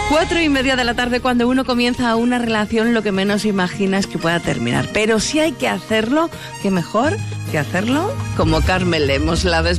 4:30 de la tarde, cuando uno comienza una relación, lo que menos imagina es que pueda terminar. Pero si hay que hacerlo, qué mejor que hacerlo como Carmen Lemos, la